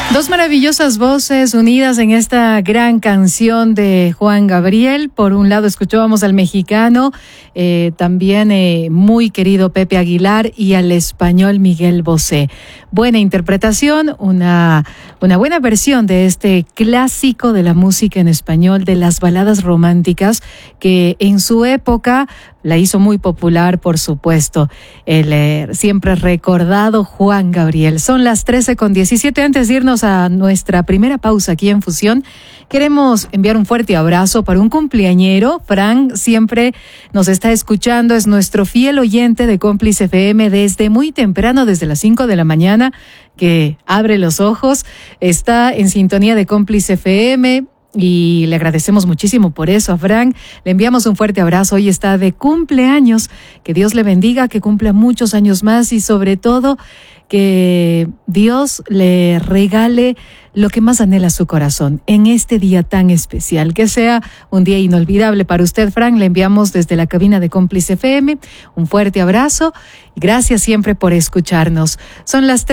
Dos maravillosas voces unidas en esta gran canción de Juan Gabriel. Por un lado escuchábamos al mexicano, también muy querido Pepe Aguilar, y al español Miguel Bosé. Buena interpretación, una buena versión de este clásico de la música en español, de las baladas románticas, que en su época la hizo muy popular, por supuesto, el siempre recordado Juan Gabriel. Son las 13:17. Antes de irnos a nuestra primera pausa aquí en Fusión, queremos enviar un fuerte abrazo para un cumpleañero. Frank siempre nos está escuchando, es nuestro fiel oyente de Cómplice FM desde muy temprano, desde las 5 de la mañana, que abre los ojos, está en sintonía de Cómplice FM. Y le agradecemos muchísimo por eso a Frank. Le enviamos un fuerte abrazo. Hoy está de cumpleaños. Que Dios le bendiga, que cumpla muchos años más y sobre todo que Dios le regale lo que más anhela su corazón en este día tan especial. Que sea un día inolvidable para usted, Frank. Le enviamos desde la cabina de Cómplice FM un fuerte abrazo y gracias siempre por escucharnos. Son las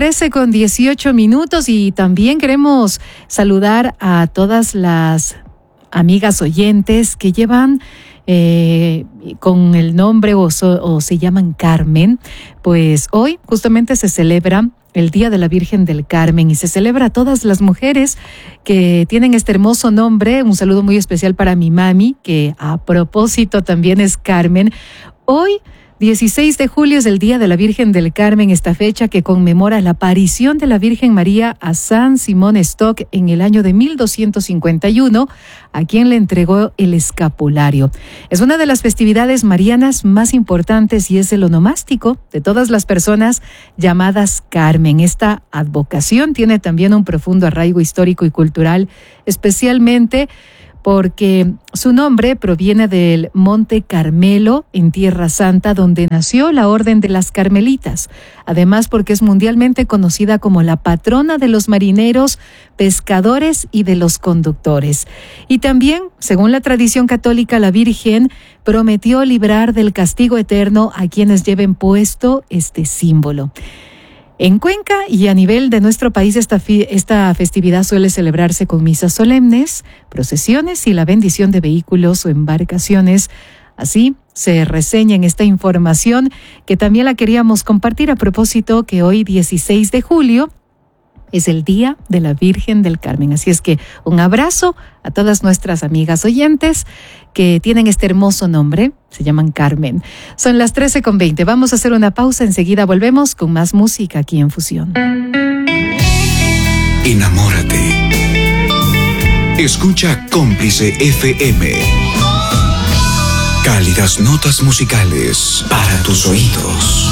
13:18 y también queremos saludar a todas las amigas oyentes que llevan con el nombre o se llaman Carmen. Pues hoy justamente se celebra el Día de la Virgen del Carmen y se celebra a todas las mujeres que tienen este hermoso nombre. Un saludo muy especial para mi mami, que a propósito también es Carmen. Hoy, 16 de julio, es el Día de la Virgen del Carmen, esta fecha que conmemora la aparición de la Virgen María a San Simón Stock en el año de 1251, a quien le entregó el escapulario. Es una de las festividades marianas más importantes y es el onomástico de todas las personas llamadas Carmen. Esta advocación tiene también un profundo arraigo histórico y cultural, especialmente porque su nombre proviene del Monte Carmelo, en Tierra Santa, donde nació la Orden de las Carmelitas. Además, porque es mundialmente conocida como la patrona de los marineros, pescadores y de los conductores. Y también, según la tradición católica, la Virgen prometió librar del castigo eterno a quienes lleven puesto este símbolo. En Cuenca y a nivel de nuestro país, esta festividad suele celebrarse con misas solemnes, procesiones y la bendición de vehículos o embarcaciones. Así se reseña en esta información que también la queríamos compartir a propósito que hoy, 16 de julio, es el Día de la Virgen del Carmen. Así es que un abrazo a todas nuestras amigas oyentes que tienen este hermoso nombre, se llaman Carmen. Son las 13:20. Vamos a hacer una pausa, enseguida volvemos con más música aquí en Fusión. Enamórate. Escucha Cómplice FM. Cálidas notas musicales para tus oídos.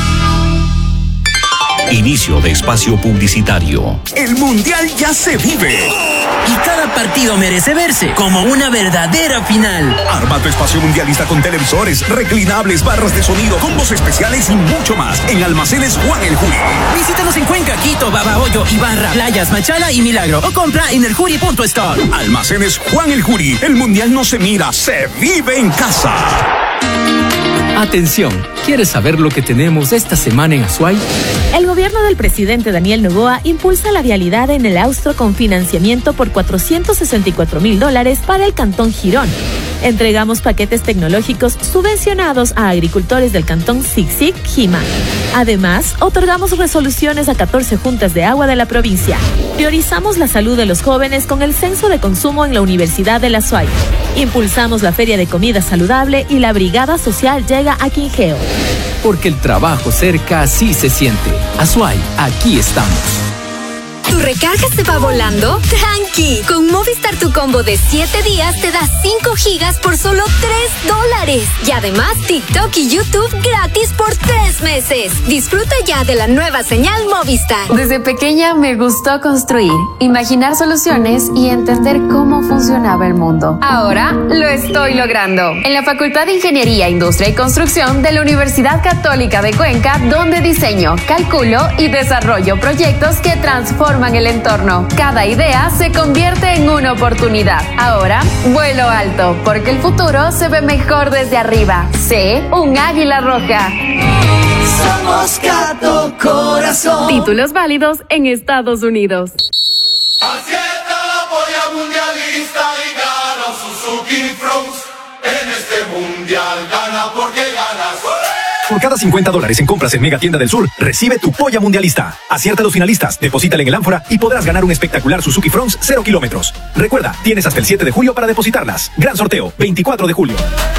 Inicio de espacio publicitario. El Mundial ya se vive. Y cada partido merece verse como una verdadera final. Arma tu espacio mundialista con televisores, reclinables, barras de sonido, combos especiales y mucho más en Almacenes Juan el Juri. Visítanos en Cuenca, Quito, Babahoyo, Ibarra, Playas, Machala y Milagro. O compra en eljury.store. Almacenes Juan el Juri. El Mundial no se mira, se vive en casa. Atención, ¿quieres saber lo que tenemos esta semana en Azuay? El gobierno del presidente Daniel Noboa impulsa la vialidad en el Austro con financiamiento por $464,000 para el Cantón Girón. Entregamos paquetes tecnológicos subvencionados a agricultores del Cantón Sixic, Jima. Además, otorgamos resoluciones a 14 juntas de agua de la provincia. Priorizamos la salud de los jóvenes con el censo de consumo en la Universidad de la Azuay. Impulsamos la feria de comida saludable y la brigada social llega a Quinjeo. Porque el trabajo cerca sí se siente. Azuay, aquí estamos. ¿Tu recarga se va volando? ¡Tranqui! Con Movistar tu combo de 7 días te da 5 gigas por solo $3. Y además TikTok y YouTube gratis por 3 meses. Disfruta ya de la nueva señal Movistar. Desde pequeña me gustó construir, imaginar soluciones y entender cómo funcionaba el mundo. Ahora lo estoy logrando. En la Facultad de Ingeniería, Industria y Construcción de la Universidad Católica de Cuenca, donde diseño, calculo y desarrollo proyectos que transforman el entorno. Cada idea se convierte en una oportunidad. Ahora, vuelo alto, porque el futuro se ve mejor desde arriba. Sé un águila roja. Somos Cato Corazón. Títulos válidos en Estados Unidos. mundialista y gana Suzuki Fronts. En este mundial gana porque ganas. Por cada $50 en compras en Mega Tienda del Sur, recibe tu polla mundialista. Acierta a los finalistas, deposítale en el ánfora y podrás ganar un espectacular Suzuki Fronts 0 kilómetros. Recuerda, tienes hasta el 7 de julio para depositarlas. Gran sorteo, 24 de julio.